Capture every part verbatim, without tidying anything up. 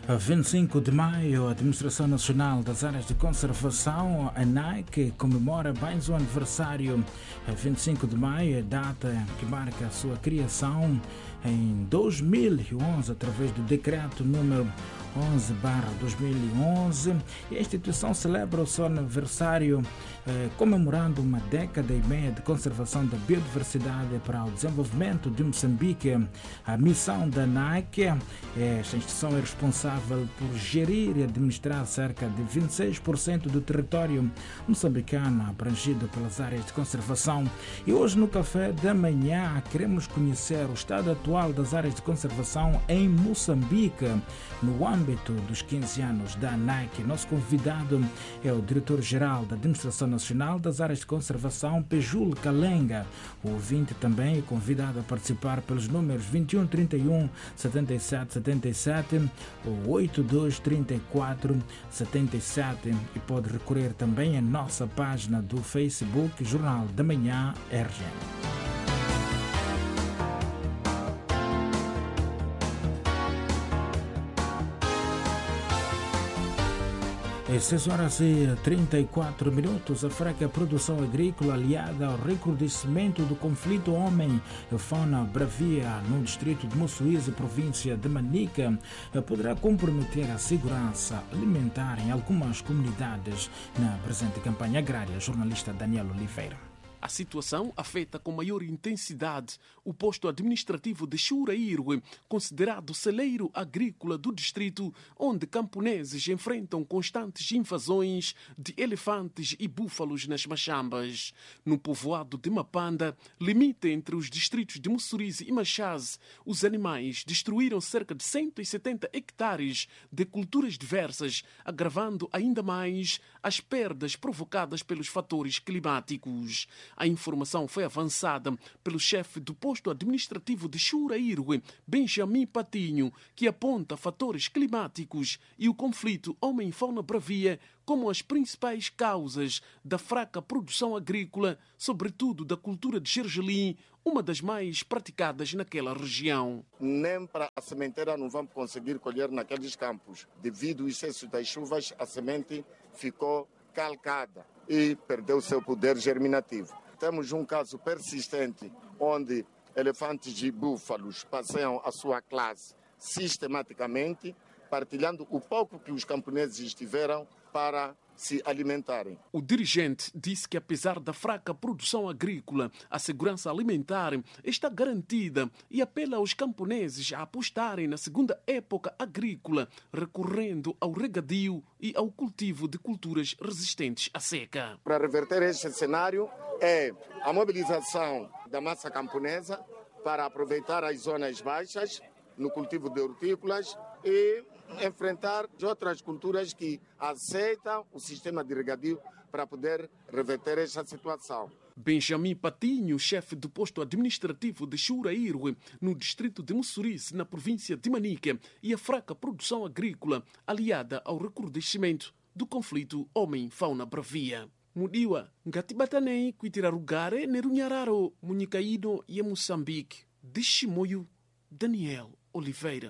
A vinte e cinco de maio, a Administração Nacional das Áreas de Conservação, a ANAC, comemora mais um aniversário. A vinte e cinco de maio é a data que marca a sua criação em dois mil e onze, através do decreto número onze barra dois mil e onze. E a instituição celebra o seu aniversário eh, comemorando uma década e meia de conservação da biodiversidade para o desenvolvimento de Moçambique. A missão da ANAC, esta instituição é responsável por gerir e administrar cerca de vinte e seis por cento do território moçambicano abrangido pelas áreas de conservação. E hoje no café da manhã queremos conhecer o estado atual das áreas de conservação em Moçambique no âmbito dos quinze anos da ANAC. Nosso convidado é o diretor-geral da Administração Nacional das Áreas de Conservação, Pejul Kalenga. O ouvinte também é convidado a participar pelos números vinte e um, trinta e um, setenta e sete, setenta e sete ou oitenta e dois, trinta e quatro, setenta e sete, e pode recorrer também à nossa página do Facebook Jornal da Manhã R G N. Às seis horas e trinta e quatro minutos, a fraca produção agrícola aliada ao recrudescimento do conflito homem-fauna bravia no distrito de Mossuíze, província de Manica, poderá comprometer a segurança alimentar em algumas comunidades na presente campanha agrária. Jornalista Daniel Oliveira. A situação afeta com maior intensidade o posto administrativo de Churaíro, considerado celeiro agrícola do distrito, onde camponeses enfrentam constantes invasões de elefantes e búfalos nas machambas. No povoado de Mapanda, limite entre os distritos de Mussurize e Machaze, os animais destruíram cerca de cento e setenta hectares de culturas diversas, agravando ainda mais as perdas provocadas pelos fatores climáticos. A informação foi avançada pelo chefe do posto administrativo de Churaíro, Benjamin Patinho, que aponta fatores climáticos e o conflito homem-fauna bravia como as principais causas da fraca produção agrícola, sobretudo da cultura de gergelim, uma das mais praticadas naquela região. Nem para a sementeira não vamos conseguir colher naqueles campos. Devido ao excesso das chuvas, a semente ficou calcada e perdeu seu poder germinativo. Temos um caso persistente onde elefantes e búfalos passeiam a sua classe sistematicamente, partilhando o pouco que os camponeses tiveram para se alimentarem. O dirigente disse que, apesar da fraca produção agrícola, a segurança alimentar está garantida e apela aos camponeses a apostarem na segunda época agrícola, recorrendo ao regadio e ao cultivo de culturas resistentes à seca. Para reverter este cenário é a mobilização da massa camponesa para aproveitar as zonas baixas no cultivo de hortícolas e enfrentar outras culturas que aceitam o sistema de regadio para poder reverter esta situação. Benjamin Patinho, chefe do posto administrativo de Churaíro, no distrito de Mussurize, na província de Manica, e a fraca produção agrícola aliada ao recrudescimento do conflito homem-fauna bravia. Mudiwa, ngatibatanei kuitirarugare nerunhararo, munikaíno e Moçambique. De Chimoio, Daniel Oliveira.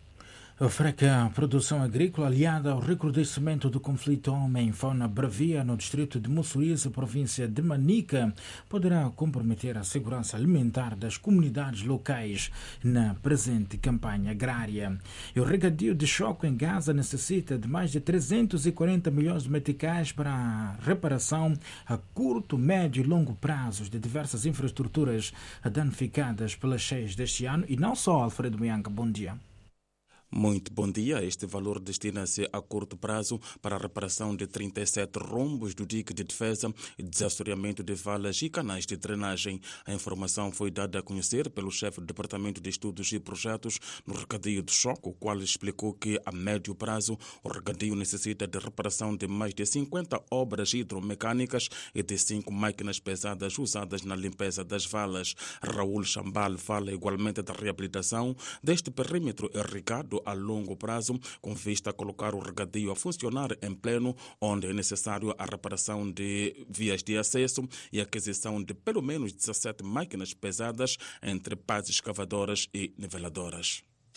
A fraca produção agrícola aliada ao recrudescimento do conflito homem-fauna bravia no distrito de Mossuíze, província de Manica, poderá comprometer a segurança alimentar das comunidades locais na presente campanha agrária. E o regadio de choque em Gaza necessita de mais de trezentos e quarenta milhões de meticais para a reparação a curto, médio e longo prazos de diversas infraestruturas danificadas pelas cheias deste ano. E não só, Alfredo Mianca, bom dia. Muito bom dia. Este valor destina-se a curto prazo para a reparação de trinta e sete rombos do dique de defesa e desassoreamento de valas e canais de drenagem. A informação foi dada a conhecer pelo chefe do Departamento de Estudos e Projetos no regadio de choque, o qual explicou que a médio prazo o regadio necessita de reparação de mais de cinquenta obras hidromecânicas e de cinco máquinas pesadas usadas na limpeza das valas. Raul Chambal fala igualmente da reabilitação deste perímetro irrigado a longo prazo, com vista a colocar o regadio a funcionar em pleno, onde é necessário a reparação de vias de acesso e a aquisição de pelo menos dezessete máquinas pesadas, entre pás escavadoras e niveladoras.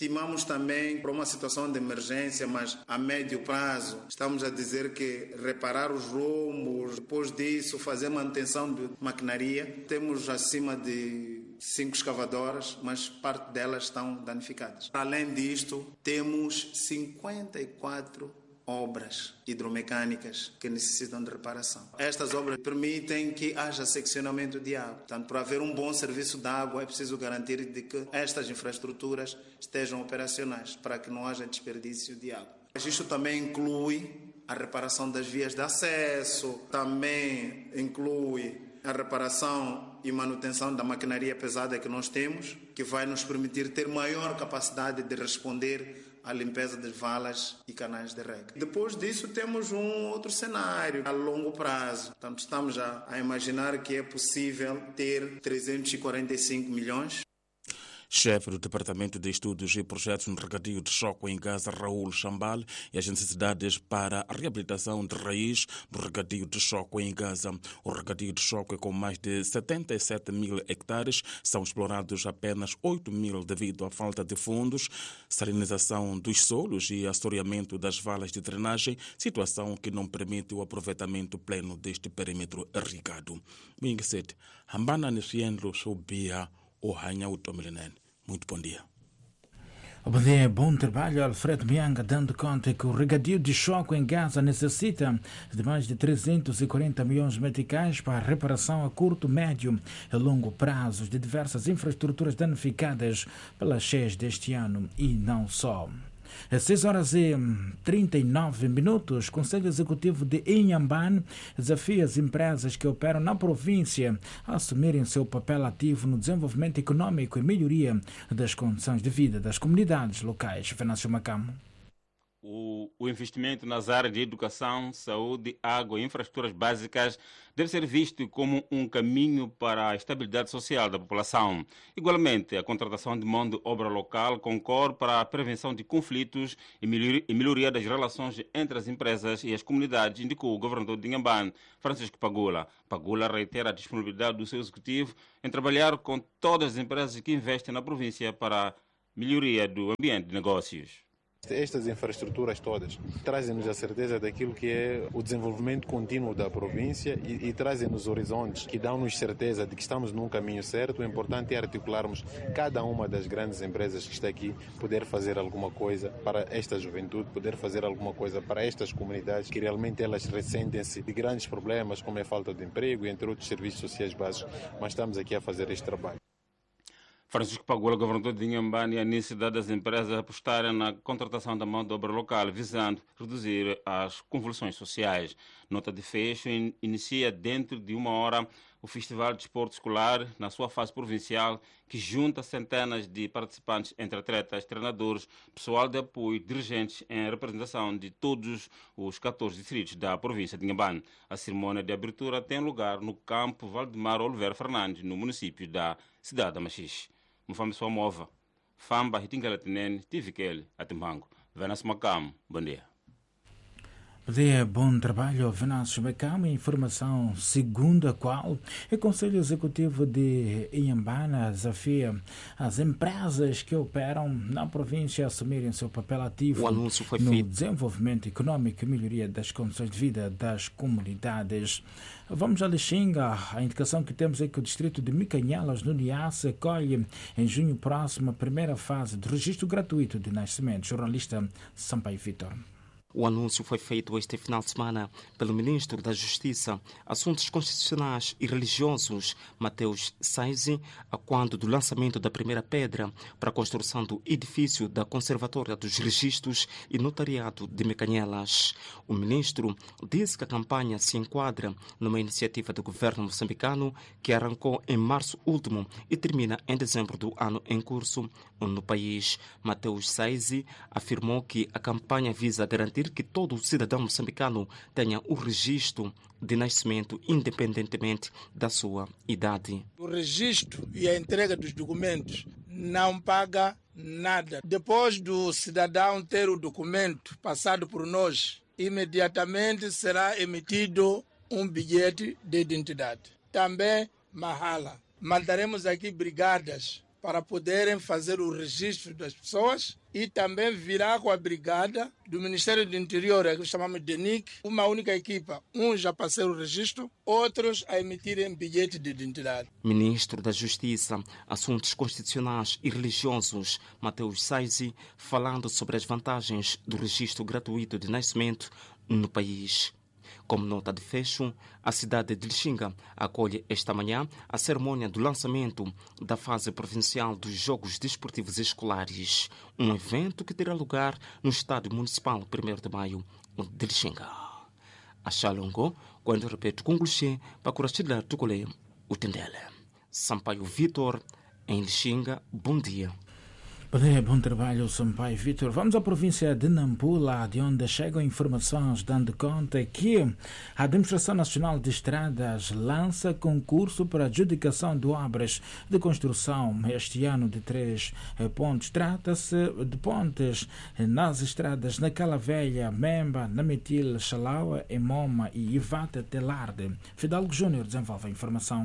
Estimamos também para uma situação de emergência, mas a médio prazo, estamos a dizer que reparar os rombos, depois disso fazer manutenção de maquinaria. Temos acima de cinco escavadoras, mas parte delas estão danificadas. Além disto, temos cinquenta e quatro obras hidromecânicas que necessitam de reparação. Estas obras permitem que haja seccionamento de água. Portanto, para haver um bom serviço de água, é preciso garantir de que estas infraestruturas estejam operacionais, para que não haja desperdício de água. Isto também inclui a reparação das vias de acesso, também inclui a reparação e manutenção da maquinaria pesada que nós temos, que vai nos permitir ter maior capacidade de responder à limpeza das valas e canais de rega. Depois disso, temos um outro cenário a longo prazo. Portanto, estamos a, a imaginar que é possível ter trezentos e quarenta e cinco milhões. Chefe do Departamento de Estudos e Projetos no Regadio de Choco em Gaza, Raul Chambal, e as necessidades para a reabilitação de raiz do Regadio de Choco em Gaza. O Regadio de Choco, com mais de setenta e sete mil hectares, são explorados apenas oito mil devido à falta de fundos, salinização dos solos e assoreamento das valas de drenagem, situação que não permite o aproveitamento pleno deste perímetro irrigado. Minguesete, Hambana Nisienlo Subia, o Hanha Utomilenen. Muito bom dia. Bom dia, bom trabalho. Alfredo Mianga dando conta que o regadio de Choco em Gaza necessita de mais de trezentos e quarenta milhões de meticais para a reparação a curto, médio e longo prazos de diversas infraestruturas danificadas pelas cheias deste ano e não só. Às seis horas e trinta e nove minutos, o Conselho Executivo de Inhambane desafia as empresas que operam na província a assumirem seu papel ativo no desenvolvimento econômico e melhoria das condições de vida das comunidades locais. Venâncio Macamo. O, o investimento nas áreas de educação, saúde, água e infraestruturas básicas deve ser visto como um caminho para a estabilidade social da população. Igualmente, a contratação de mão de obra local concorre para a prevenção de conflitos e melhoria, e melhoria das relações entre as empresas e as comunidades, indicou o governador de Inhambane, Francisco Pagula. Pagula reitera a disponibilidade do seu executivo em trabalhar com todas as empresas que investem na província para a melhoria do ambiente de negócios. Estas infraestruturas todas trazem-nos a certeza daquilo que é o desenvolvimento contínuo da província e, e trazem-nos horizontes que dão-nos certeza de que estamos num caminho certo. O importante é articularmos cada uma das grandes empresas que está aqui, poder fazer alguma coisa para esta juventude, poder fazer alguma coisa para estas comunidades que realmente elas ressentem-se de grandes problemas como a falta de emprego e entre outros serviços sociais básicos, mas estamos aqui a fazer este trabalho. Francisco Pagula, governador de Inhambane, a necessidade das empresas apostarem na contratação da mão de obra local, visando reduzir as convulsões sociais. Nota de fecho inicia dentro de uma hora o Festival de Esporte Escolar, na sua fase provincial, que junta centenas de participantes entre atletas, treinadores, pessoal de apoio, dirigentes em representação de todos os catorze distritos da província de Inhambane. A cerimônia de abertura tem lugar no campo Valdemar Oliveira Fernandes, no município da cidade da Machixe. Mufambi sua mova, famba hitingalatinene, tivikele, atimbango. Venâncio Macamo, bom dia. Bom dia, bom trabalho, Venâncio Macamo. Informação segundo a qual o Conselho Executivo de Inhambane desafia as empresas que operam na província a assumirem seu papel ativo o anúncio foi no feito. desenvolvimento econômico e melhoria das condições de vida das comunidades. Vamos a Lixinga. A indicação que temos é que o distrito de Micanhelas, no Niassa, acolhe em junho próximo a primeira fase de registro gratuito de nascimento. Jornalista Sampaio Vitor. O anúncio foi feito este final de semana pelo Ministro da Justiça, Assuntos Constitucionais e Religiosos, Mateus Saizi, a quando do lançamento da primeira pedra para a construção do edifício da Conservatória dos Registros e Notariado de Micanhelas. O ministro disse que a campanha se enquadra numa iniciativa do governo moçambicano que arrancou em março último e termina em dezembro do ano em curso no país. Mateus Saizi afirmou que a campanha visa garantir que todo cidadão moçambicano tenha o registro de nascimento independentemente da sua idade. O registro e a entrega dos documentos não paga nada. Depois do cidadão ter o documento passado por nós, imediatamente será emitido um bilhete de identidade. Também Mahala. Mandaremos aqui brigadas para poderem fazer o registro das pessoas e também virá com a brigada do Ministério do Interior, que chamamos de N I C, uma única equipa, uns já passaram o registro, outros a emitirem bilhete de identidade. Ministro da Justiça, Assuntos Constitucionais e Religiosos, Mateus Saizi, falando sobre as vantagens do registro gratuito de nascimento no país. Como nota de fecho, a cidade de Lixinga acolhe esta manhã a cerimônia do lançamento da fase provincial dos Jogos Desportivos Escolares, um evento que terá lugar no Estádio Municipal primeiro de maio de Lixinga. A Xalongo, quando repete com Gluxê, para Curachila Tucolé, o Tendele. Sampaio Vitor, em Lixinga, bom dia. Bom trabalho, Sampaio Vitor. Vamos à província de Nampula, de onde chegam informações dando conta que a Administração Nacional de Estradas lança concurso para adjudicação de obras de construção este ano de três pontos. Trata-se de pontes nas estradas na Cala Velha, Memba, Namitil, Xalaua, Emoma e Ivata Telarde. Fidalgo Júnior desenvolve a informação.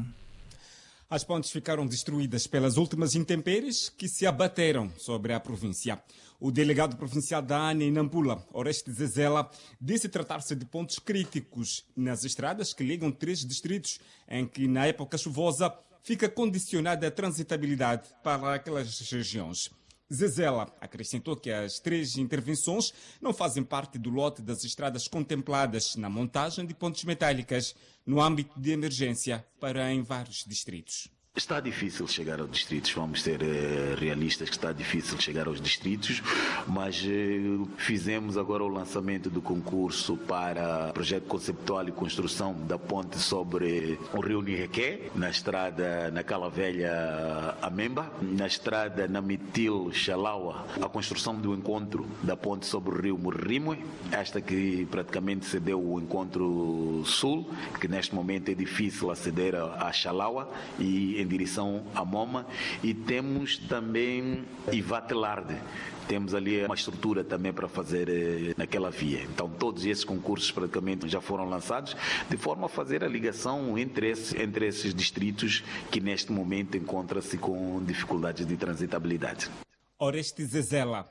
As pontes ficaram destruídas pelas últimas intempéries que se abateram sobre a província. O delegado provincial da ANE em Nampula, Orestes Zezela, disse tratar-se de pontos críticos nas estradas que ligam três distritos, em que, na época chuvosa, fica condicionada a transitabilidade para aquelas regiões. Zezela acrescentou que as três intervenções não fazem parte do lote das estradas contempladas na montagem de pontes metálicas no âmbito de emergência para em vários distritos. Está difícil chegar aos distritos, vamos ser eh, realistas que está difícil chegar aos distritos, mas eh, fizemos agora o lançamento do concurso para projeto conceptual e construção da ponte sobre o rio Nirrequé, na estrada na Cala Velha a Memba, na estrada Namitil Xalaua, a construção do encontro da ponte sobre o rio Murrimue, esta que praticamente cedeu o encontro sul, que neste momento é difícil aceder a, a Xalaua e em direção a Moma, e temos também Ivatelarde. Temos ali uma estrutura também para fazer eh, naquela via. Então todos esses concursos praticamente já foram lançados, de forma a fazer a ligação entre esses, entre esses distritos que neste momento encontram-se com dificuldades de transitabilidade. Orestes Zezela